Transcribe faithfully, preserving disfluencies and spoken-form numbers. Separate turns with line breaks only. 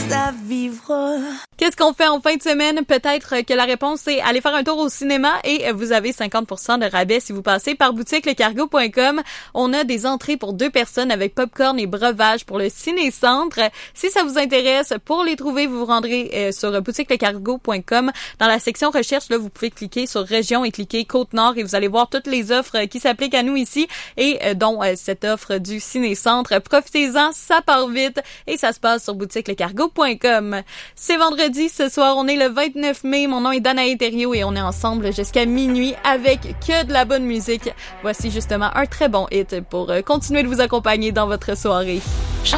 reste à vivre.
Qu'est-ce qu'on fait en fin de semaine? Peut-être que la réponse est aller faire un tour au cinéma et vous avez cinquante pour cent de rabais si vous passez par boutique le cargo point com. On a des entrées pour deux personnes avec popcorn et breuvage pour le ciné-centre. Si ça vous intéresse, pour les trouver, vous vous rendrez euh, sur boutique le cargo point com. Dans la section recherche, là, vous pouvez cliquer sur région et cliquer Côte-Nord et vous allez voir toutes les offres qui s'appliquent à nous ici et euh, dont euh, cette offre du ciné-centre. Profitez-en, ça part vite et ça se passe sur boutique le cargo point com. C'est vendredi ce soir, on est le vingt-neuf mai. Mon nom est Danae Thériault et on est ensemble jusqu'à minuit avec que de la bonne musique. Voici justement un très bon hit pour continuer de vous accompagner dans votre soirée.